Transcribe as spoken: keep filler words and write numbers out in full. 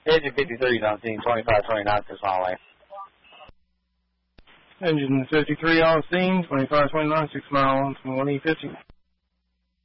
Engine fifty-three is on scene, twenty-five twenty-nine, six mile lane. Engine fifty-three on scene, twenty-five twenty-nine, six mile, one E fifty.